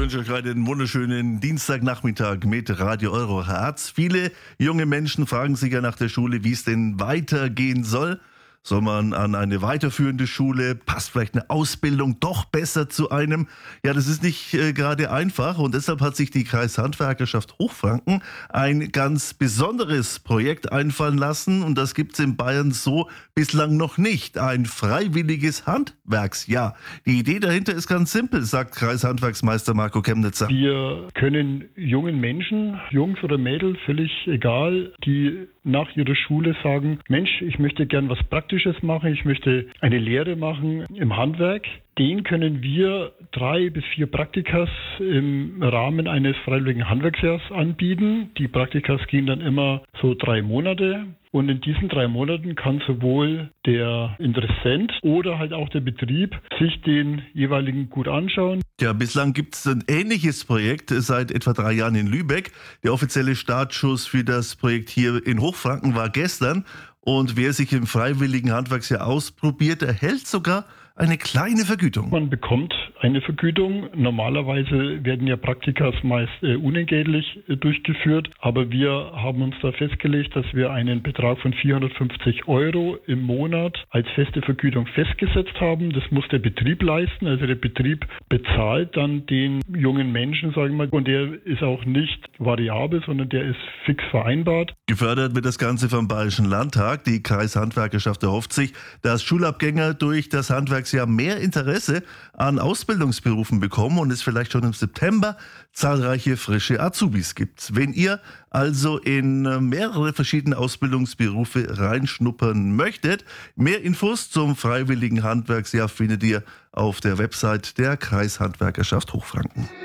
wünsche euch einen wunderschönen Dienstagnachmittag mit Radio Euroharz. Viele junge Menschen fragen sich ja nach der Schule, wie es denn weitergehen soll. Soll man an eine weiterführende Schule? Passt vielleicht eine Ausbildung doch besser zu einem? Ja, das ist nicht gerade einfach und deshalb hat sich die Kreishandwerkerschaft Hochfranken ein ganz besonderes Projekt einfallen lassen und das gibt es in Bayern so bislang noch nicht. Ein freiwilliges Handwerksjahr. Die Idee dahinter ist ganz simpel, sagt Kreishandwerksmeister Marco Chemnitzer. Wir können jungen Menschen, Jungs oder Mädels, völlig egal, die nach ihrer Schule sagen, Mensch, ich möchte gern was Praktisches machen, ich möchte eine Lehre machen im Handwerk. Den können wir 3 bis 4 Praktikas im Rahmen eines freiwilligen Handwerksjahrs anbieten. Die Praktikas gehen dann immer so 3 Monate. Und in diesen 3 Monaten kann sowohl der Interessent oder halt auch der Betrieb sich den jeweiligen gut anschauen. Ja, bislang gibt es ein ähnliches Projekt seit etwa 3 Jahren in Lübeck. Der offizielle Startschuss für das Projekt hier in Hochfranken war gestern. Und wer sich im freiwilligen Handwerksjahr ausprobiert, erhält sogar eine kleine Vergütung. Man bekommt eine Vergütung. Normalerweise werden ja Praktikas meist unentgeltlich durchgeführt, aber wir haben uns da festgelegt, dass wir einen Betrag von 450 € im Monat als feste Vergütung festgesetzt haben. Das muss der Betrieb leisten, also der Betrieb bezahlt dann den jungen Menschen, sagen wir mal, und der ist auch nicht variabel, sondern der ist fix vereinbart. Gefördert wird das Ganze vom Bayerischen Landtag. Die Kreishandwerkerschaft erhofft sich, dass Schulabgänger durch das Handwerksjahr mehr Interesse an Ausbildungsberufen bekommen und es vielleicht schon im September zahlreiche frische Azubis gibt. Wenn ihr also in mehrere verschiedene Ausbildungsberufe reinschnuppern möchtet, mehr Infos zum freiwilligen Handwerksjahr findet ihr auf der Website der Kreishandwerkerschaft Hochfranken.